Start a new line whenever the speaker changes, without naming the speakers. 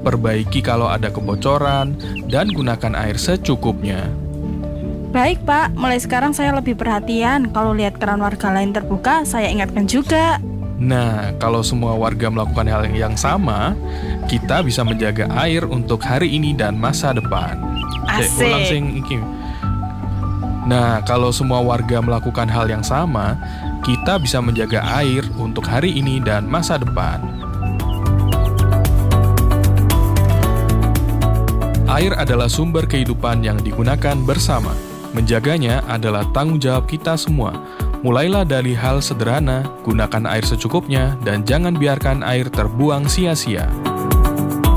perbaiki kalau ada kebocoran, dan gunakan air secukupnya.
Baik, Pak. Mulai sekarang saya lebih perhatian. Kalau lihat keran warga lain terbuka, saya ingatkan juga.
Nah, kalau semua warga melakukan hal yang sama, kita bisa menjaga air untuk hari ini dan masa depan.
Asik.
Ulang sing iki. Nah, kalau semua warga melakukan hal yang sama, kita bisa menjaga air untuk hari ini dan masa depan. Air adalah sumber kehidupan yang digunakan bersama. Menjaganya adalah tanggung jawab kita semua. Mulailah dari hal sederhana, gunakan air secukupnya, dan jangan biarkan air terbuang sia-sia.